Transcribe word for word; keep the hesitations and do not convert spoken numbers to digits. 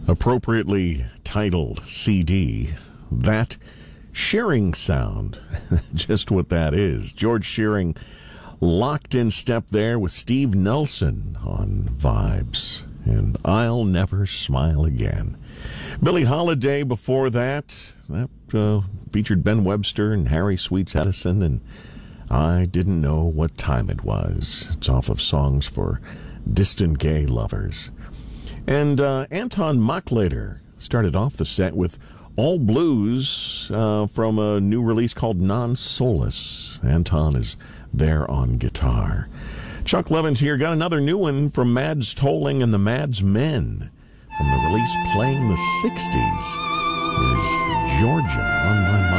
Appropriately titled C D, That Shearing Sound. Just what that is. George Shearing locked in step there with Steve Nelson on Vibes. And I'll Never Smile Again. Billie Holiday before that. That uh, featured Ben Webster and Harry Sweets Edison. And I Didn't Know What Time It Was. It's off of Songs for Distant Gay Lovers. And uh, Anton Mochlader started off the set with All Blues uh, from a new release called Non Solace. Anton is there on guitar. Chuck Levin's here. Got another new one from Mads Tolling and the Mads Men from the release Playing the sixties. Here's Georgia on My Mind.